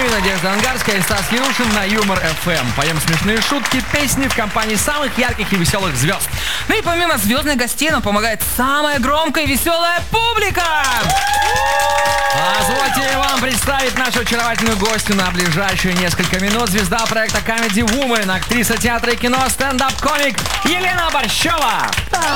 Надежда Ангарская и Стас Ярушин на Юмор ФМ. Поем смешные шутки, песни в компании самых ярких и веселых звезд. Ну и помимо звездных гостей нам помогает самая громкая и веселая публика. Позвольте вам представить нашу очаровательную гостью на ближайшие несколько минут. Звезда проекта Comedy Woman, актриса театра и кино, стендап-комик Елена Борщева.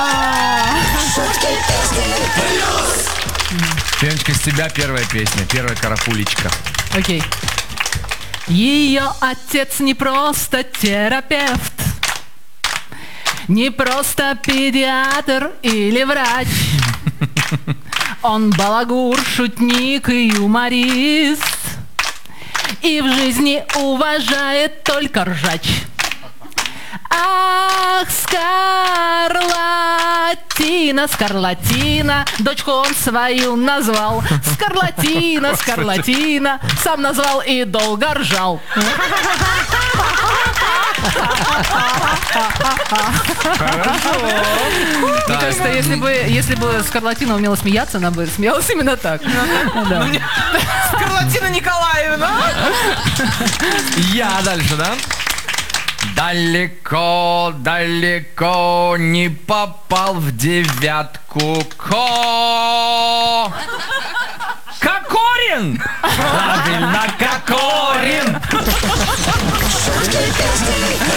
Леночка, с тебя первая песня, первая карапулечка. Окей. Ее отец не просто терапевт, не просто педиатр или врач. Он балагур, шутник и юморист, и в жизни уважает только ржач. Ах, Скарлатина, Скарлатина, дочку он свою назвал Скарлатина, Скарлатина, сам назвал и долго ржал. Мне кажется, если бы Скарлатина умела смеяться, она бы смеялась именно так. Скарлатина Николаевна. Я дальше, да? Далеко, далеко не попал в девятку Кокорин! Правильно, Кокорин!